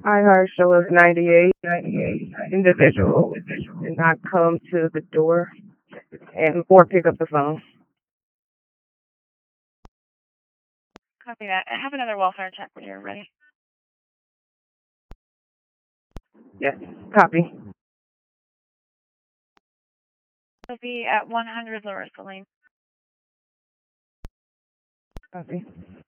I heard show of 98 individual did not come to the door and or pick up the phone. Copy that. I have another welfare check when you're ready. Yes, copy. It'll be at 100 Lower Saline. Copy.